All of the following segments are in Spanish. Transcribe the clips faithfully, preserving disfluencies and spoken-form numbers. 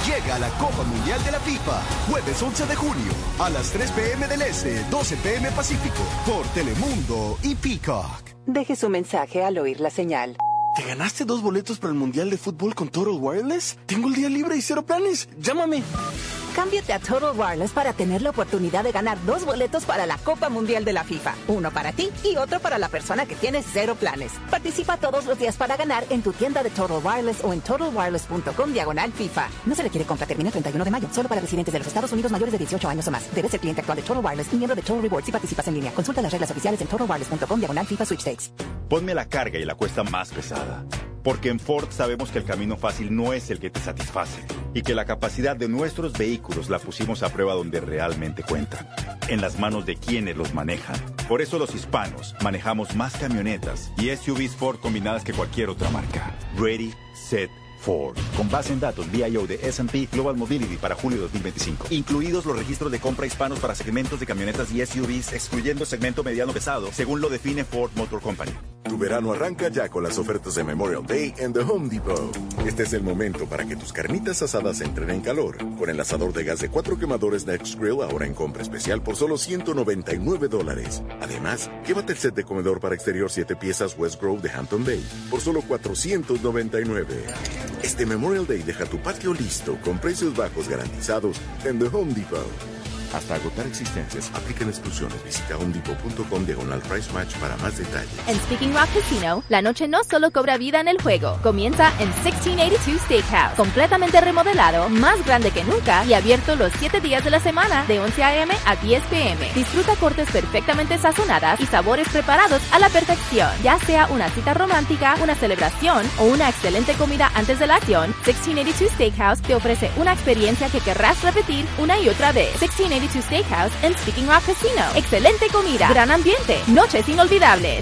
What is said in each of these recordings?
Llega a la Copa Mundial de la FIFA, jueves once de junio, a las tres pe eme del Este, doce pe eme Pacífico, por Telemundo y Peacock. Deje su mensaje al oír la señal. ¿Te ganaste dos boletos para el Mundial de Fútbol con Total Wireless? Tengo el día libre y cero planes. Llámame. Cámbiate a Total Wireless para tener la oportunidad de ganar dos boletos para la Copa Mundial de la FIFA. Uno para ti y otro para la persona que tiene cero planes. Participa todos los días para ganar en tu tienda de Total Wireless o en total wireless punto com diagonal FIFA. No se requiere compra. Termina el treinta y uno de mayo. Solo para residentes de los Estados Unidos mayores de dieciocho años o más. Debes ser cliente actual de Total Wireless y miembro de Total Rewards si participas en línea. Consulta las reglas oficiales en total wireless punto com diagonal FIFA Sweepstakes. Ponme la carga y la cuesta más pesada. Porque en Ford sabemos que el camino fácil no es el que te satisface y que la capacidad de nuestros vehículos la pusimos a prueba donde realmente cuenta, en las manos de quienes los manejan. Por eso los hispanos manejamos más camionetas y S U Vs Ford combinadas que cualquier otra marca. Ready, set, Ford. Con base en datos V I O de ese and pe Global Mobility para julio dos mil veinticinco. Incluidos los registros de compra hispanos para segmentos de camionetas y S U Vs, excluyendo segmento mediano pesado, según lo define Ford Motor Company. Tu verano arranca ya con las ofertas de Memorial Day en The Home Depot. Este es el momento para que tus carnitas asadas entren en calor. Con el asador de gas de cuatro quemadores Next Grill ahora en compra especial por solo ciento noventa y nueve dólares. Además, llévate el set de comedor para exterior siete piezas West Grove de Hampton Bay por solo cuatrocientos noventa y nueve. Este Memorial Day deja tu patio listo con precios bajos garantizados en The Home Depot. Hasta agotar existencias. Aplican exclusiones. Visita homedepot punto com diagonal price match para más detalles. En Speaking Rock Casino, la noche no solo cobra vida en el juego. Comienza en sixteen eighty-two Steakhouse, completamente remodelado, más grande que nunca y abierto los siete días de la semana de once a eme a diez pe eme. Disfruta cortes perfectamente sazonadas y sabores preparados a la perfección. Ya sea una cita romántica, una celebración o una excelente comida antes de la acción, sixteen eighty-two Steakhouse te ofrece una experiencia que querrás repetir una y otra vez. sixteen eighty-two Steakhouse en Speaking Rock Casino. Excelente comida, gran ambiente, noches inolvidables.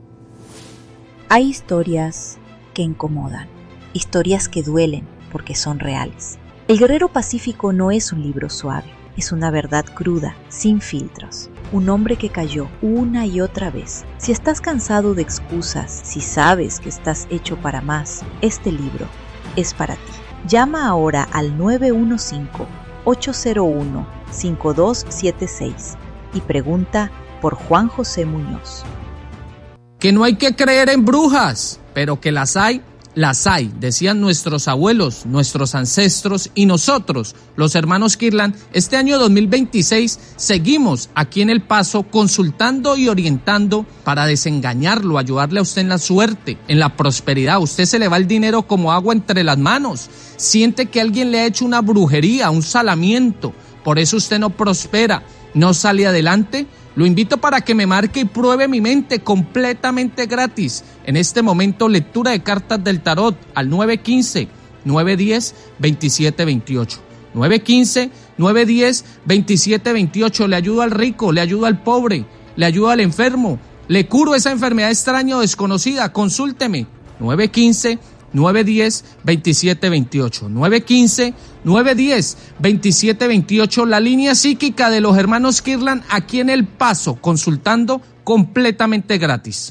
Hay historias que incomodan, historias que duelen porque son reales. El Guerrero Pacífico no es un libro suave, es una verdad cruda, sin filtros. Un hombre que cayó una y otra vez. Si estás cansado de excusas, si sabes que estás hecho para más, este libro es para ti. Llama ahora al nueve uno cinco, ocho cero uno, cinco dos siete seis y pregunta por Juan José Muñoz. Que no hay que creer en brujas, pero que las hay, las hay, decían nuestros abuelos, nuestros ancestros y nosotros, los hermanos Kirlan. Este año dos mil veintiséis seguimos aquí en El Paso consultando y orientando para desengañarlo, ayudarle a usted en la suerte, en la prosperidad. A usted se le va el dinero como agua entre las manos, siente que alguien le ha hecho una brujería, un salamiento. Por eso usted no prospera, no sale adelante. Lo invito para que me marque y pruebe mi mente completamente gratis. En este momento, lectura de cartas del tarot al nueve uno cinco, nueve uno cero, dos siete dos ocho. nueve uno cinco, nueve uno cero, dos siete dos ocho. Le ayudo al rico, le ayudo al pobre, le ayudo al enfermo. Le curo esa enfermedad extraña o desconocida. Consúlteme. nueve uno cinco, nueve uno cero, dos siete dos ocho. nueve uno cinco, nueve uno cero, dos siete dos ocho. La línea psíquica de los hermanos Kirlan aquí en El Paso, consultando completamente gratis.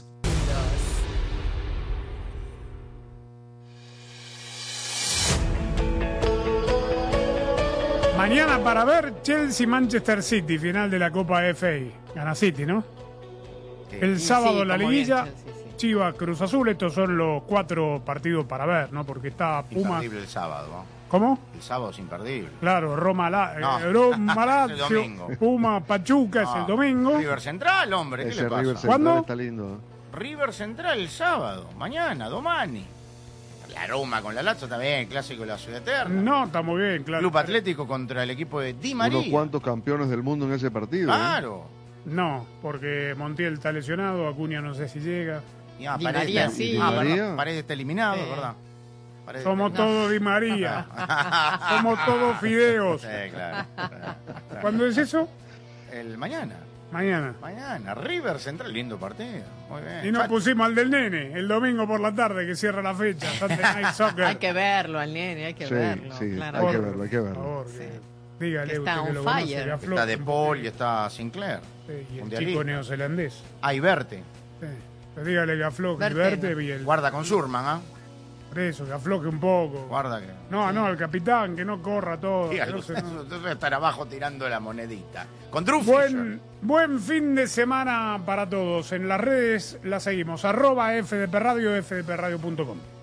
Mañana para ver Chelsea-Manchester City, final de la Copa F A. Gana City, ¿no? Sí. El sábado sí, la liguilla, bien, Chelsea, sí. Chivas, Cruz Azul. Estos son los cuatro partidos para ver, ¿no? Porque está Puma. Imperdible el sábado, ¿no? ¿Cómo? El sábado es imperdible. Claro, Roma, la, No. eh, Roma Lazio, El domingo. Puma, Pachuca No. es el domingo. River Central, hombre, ¿qué Ese le pasa? River Central ¿Cuándo? está lindo. River Central el sábado, mañana, domani. La Roma con la Lazio también, clásico de la ciudad eterna. No, está muy bien, claro. Club Atlético contra el equipo de Di María. Unos cuantos campeones del mundo en ese partido. Claro. No, porque Montiel está lesionado, Acuña no sé si llega. Y, ah, Di Paredes María, está- sí. Ah, Di perdón, María. Paredes está eliminado, Sí. ¿verdad? Paredes Somos está- todos Di María. Somos todos fideos. Sí, claro. ¿Cuándo es eso? El mañana. Mañana. Mañana, River Central, lindo partido. Muy bien. Y nos Fat- pusimos al del nene, el domingo por la tarde que cierra la fecha. Sunday Night Soccer. Hay que verlo al nene, hay que Sí, verlo. sí, claro. hay que verlo, hay que Por verlo. favor, Sí. que- dígale Que está usted que on lo conoce, fire. que afloje Está De un Paul poquito. y está Sinclair. Sí, y el mundialista. chico neozelandés. Ahí Verte. Sí. Pero dígale que afloje, Verte, verte no. y el Guarda con Surman, ¿ah? Eso, que afloje un poco. Guarda que... No, no, el capitán, que no corra todo. Sí, que no se- no- entonces estar abajo tirando la monedita. Con Drew Buen, buen fin de semana para todos. En las redes la seguimos. Arroba F D P Radio, F D P radio punto com.